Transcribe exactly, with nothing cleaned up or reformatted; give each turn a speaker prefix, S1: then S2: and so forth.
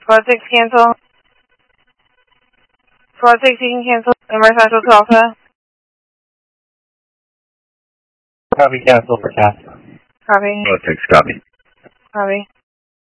S1: Squad six cancel. Squad six, you can cancel. Number Central to Alpha.
S2: Copy, cancel for Casper.
S1: Copy.
S3: Squad six, copy.
S1: Copy.